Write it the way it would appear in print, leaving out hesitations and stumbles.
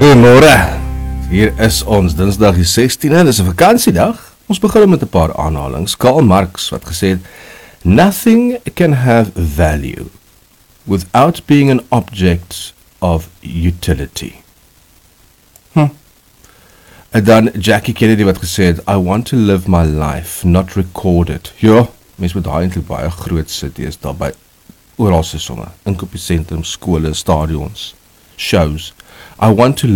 Goeiemôre. Hier is ons Dinsdag die 16de, dis 'n vakansiedag. Ons begin met 'n paar aanhalings. Karl Marx wat gesê het, "Nothing can have value without being an object of utility." En dan Jackie Kennedy wat gesê het, "I want to live my life, not record it." Ja, mense moet daai eintlik baie groot sit is daar by oral se somme, inkopiesentrum, skole, stadions, shows. I want to